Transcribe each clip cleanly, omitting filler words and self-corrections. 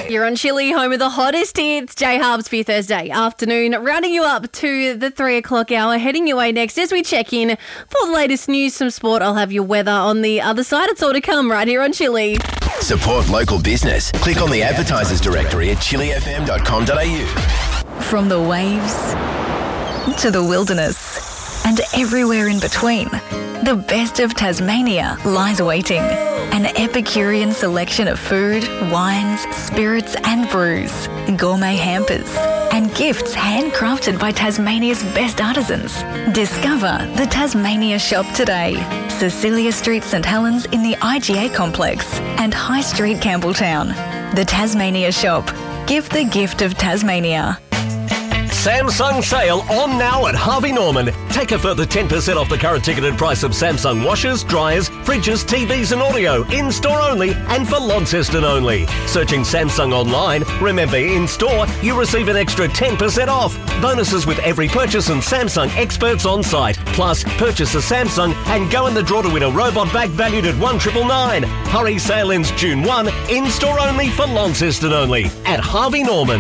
You're on Chili, home of the hottest hits. J Harbs for your Thursday afternoon, rounding you up to the 3 o'clock hour, heading your way next as we check in for the latest news, some sport. I'll have your weather on the other side. It's all to come right here on Chili. Support local business. Click on the advertisers directory at chilifm.com.au. From the waves to the wilderness and everywhere in between, the best of Tasmania lies waiting. An Epicurean selection of food, wines, spirits and brews, gourmet hampers and gifts handcrafted by Tasmania's best artisans. Discover the Tasmania Shop today. Cecilia Street, St Helens in the IGA complex and High Street, Campbelltown. The Tasmania Shop. Give the gift of Tasmania. Samsung sale on now at Harvey Norman. Take a further 10% off the current ticketed price of Samsung washers, dryers, fridges, TVs and audio. In-store only and for Launceston only. Searching Samsung online. Remember, in-store, you receive an extra 10% off. Bonuses with every purchase and Samsung experts on site. Plus, purchase a Samsung and go in the draw to win a robot vac valued at $1,999. Hurry, sale ends June 1. In-store only for Launceston only. At Harvey Norman.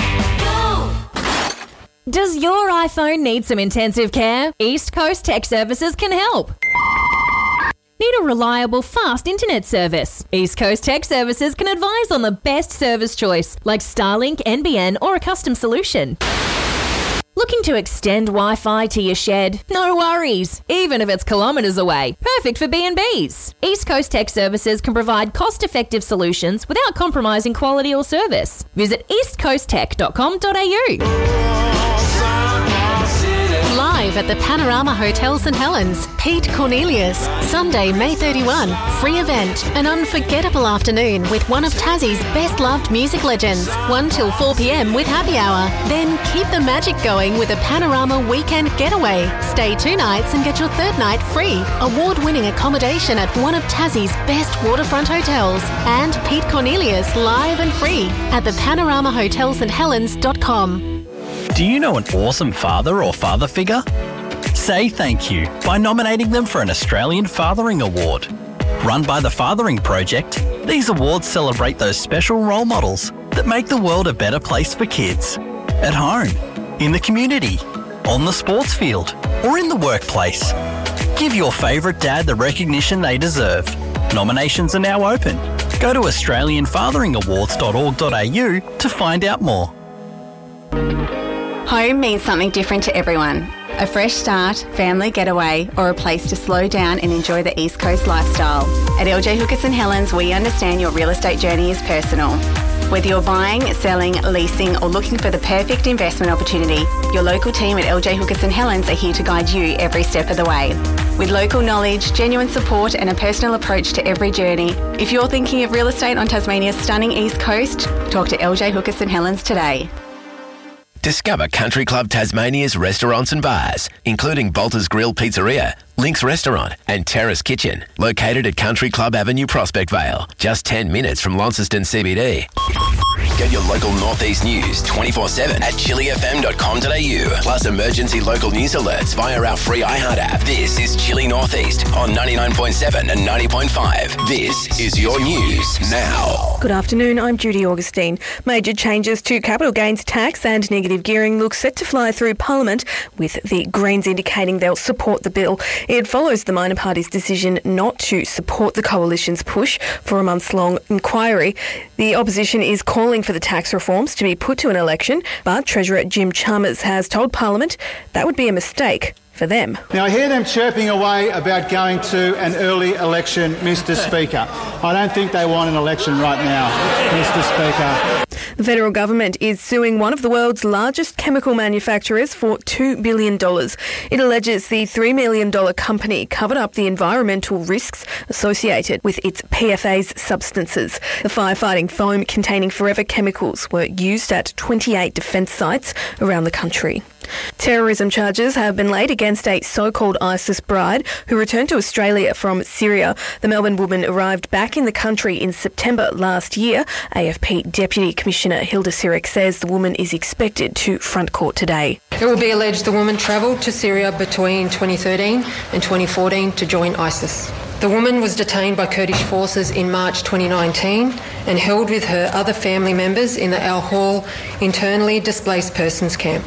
Does your iPhone need some intensive care? East Coast Tech Services can help. Need a reliable, fast internet service? East Coast Tech Services can advise on the best service choice, like Starlink, NBN, or a custom solution. Looking to extend Wi-Fi to your shed? No worries, even if it's kilometres away. Perfect for B&Bs. East Coast Tech Services can provide cost-effective solutions without compromising quality or service. Visit eastcoasttech.com.au. Live at the Panorama Hotel St Helens, Pete Cornelius. Sunday, May 31. Free event. An unforgettable afternoon with one of Tassie's best-loved music legends. 1 till 4 p.m. with happy hour. Then keep the magic going with a Panorama weekend getaway. Stay 2 nights and get your third night free. Award-winning accommodation at one of Tassie's best waterfront hotels. And Pete Cornelius live and free at the PanoramaHotelStHelens.com. Do you know an awesome father or father figure? Say thank you by nominating them for an Australian Fathering Award. Run by the Fathering Project, these awards celebrate those special role models that make the world a better place for kids. At home, in the community, on the sports field, or in the workplace. Give your favourite dad the recognition they deserve. Nominations are now open. Go to australianfatheringawards.org.au to find out more. Home means something different to everyone. A fresh start, family getaway, or a place to slow down and enjoy the East Coast lifestyle. At LJ Hooker St Helens, we understand your real estate journey is personal. Whether you're buying, selling, leasing, or looking for the perfect investment opportunity, your local team at LJ Hooker St Helens are here to guide you every step of the way. With local knowledge, genuine support, and a personal approach to every journey, if you're thinking of real estate on Tasmania's stunning East Coast, talk to LJ Hooker St Helens today. Discover Country Club Tasmania's restaurants and bars, including Bolter's Grill Pizzeria, Link's Restaurant and Terrace Kitchen, located at Country Club Avenue, Prospect Vale, just 10 minutes from Launceston CBD. Get your local Northeast news 24/7 at chilifm.com.au, plus emergency local news alerts via our free iHeart app. This is Chili Northeast on 99.7 and 90.5. This is your news now. Good afternoon, I'm Judy Augustine. Major changes to capital gains tax and negative gearing look set to fly through Parliament, with the Greens indicating they'll support the bill. It follows the minor party's decision not to support the coalition's push for a months-long inquiry. The opposition is calling for the tax reforms to be put to an election, but Treasurer Jim Chalmers has told Parliament that would be a mistake for them. Now, I hear them chirping away about going to an early election, Mr Speaker. I don't think they want an election right now, Mr Speaker. The federal government is suing one of the world's largest chemical manufacturers for $2 billion. It alleges the $3 million company covered up the environmental risks associated with its PFAS substances. The firefighting foam containing forever chemicals were used at 28 defence sites around the country. Terrorism charges have been laid against a so-called ISIS bride who returned to Australia from Syria. The Melbourne woman arrived back in the country in September last year. AFP Deputy Commissioner Hilda Siric says the woman is expected to front court today. It will be alleged the woman travelled to Syria between 2013 and 2014 to join ISIS. The woman was detained by Kurdish forces in March 2019 and held with her other family members in the Al Hol internally displaced persons camp.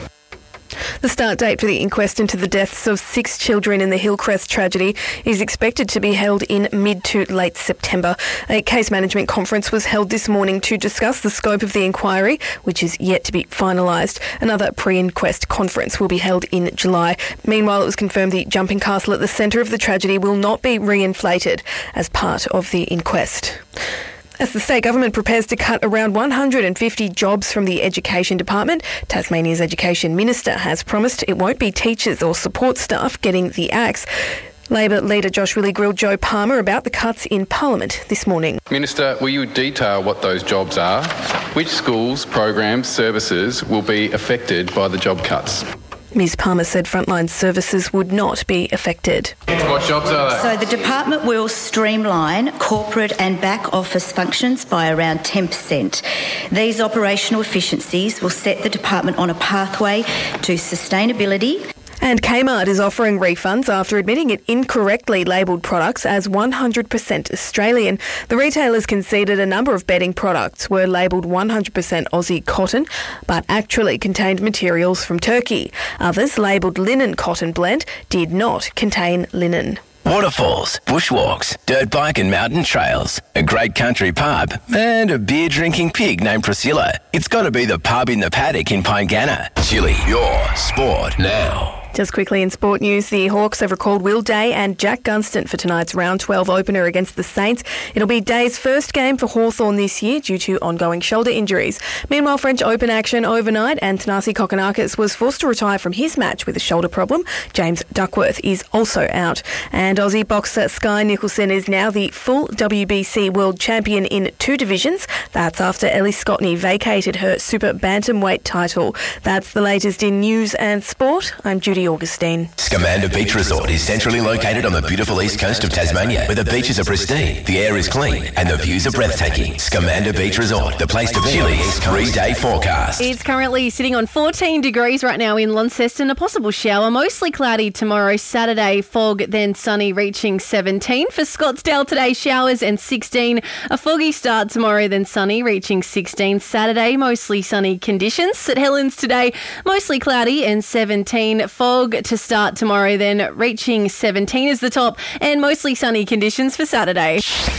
The start date for the inquest into the deaths of 6 children in the Hillcrest tragedy is expected to be held in mid to late September. A case management conference was held this morning to discuss the scope of the inquiry, which is yet to be finalised. Another pre-inquest conference will be held in July. Meanwhile, it was confirmed the jumping castle at the centre of the tragedy will not be reinflated as part of the inquest. As the state government prepares to cut around 150 jobs from the Education Department, Tasmania's Education Minister has promised it won't be teachers or support staff getting the axe. Labor leader Josh Willie grilled Joe Palmer about the cuts in Parliament this morning. Minister, will you detail what those jobs are? Which schools, programs, services will be affected by the job cuts? Ms Palmer said frontline services would not be affected. What jobs are they? So the department will streamline corporate and back office functions by around 10%. These operational efficiencies will set the department on a pathway to sustainability. And Kmart is offering refunds after admitting it incorrectly labelled products as 100% Australian. The retailers conceded a number of bedding products were labelled 100% Aussie cotton, but actually contained materials from Turkey. Others, labelled linen cotton blend, did not contain linen. Waterfalls, bushwalks, dirt bike and mountain trails, a great country pub, and a beer-drinking pig named Priscilla. It's got to be the pub in the paddock in Pyngana. Chili, your sport now. Just quickly in sport news, the Hawks have recalled Will Day and Jack Gunston for tonight's round 12 opener against the Saints. It'll be Day's first game for Hawthorn this year due to ongoing shoulder injuries. Meanwhile, French Open action overnight and Thanasi Kokkinakis was forced to retire from his match with a shoulder problem. James Duckworth is also out. And Aussie boxer Sky Nicholson is now the full WBC world champion in 2 divisions. That's after Ellie Scotney vacated her super bantamweight title. That's the latest in news and sport. I'm Judy Augustine. Scamander Beach Resort is centrally located on the beautiful east coast of Tasmania, where the beaches are pristine, the air is clean, and the views are breathtaking. Scamander Beach Resort, the place to be. Chili's 3-day forecast. It's currently sitting on 14 degrees right now in Launceston. A possible shower, mostly cloudy tomorrow. Saturday, fog, then sunny, reaching 17. For Scottsdale today, showers and 16. A foggy start tomorrow, then sunny, reaching 16. Saturday, mostly sunny conditions. St Helens today, mostly cloudy and 17. Fog to start tomorrow, then reaching 17 is the top, and mostly sunny conditions for Saturday.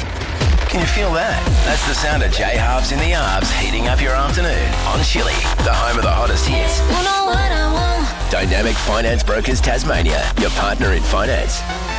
Can you feel that? That's the sound of J-Halves in the Arbs heating up your afternoon on Chili, the home of the hottest hits. Dynamic Finance Brokers Tasmania, your partner in finance.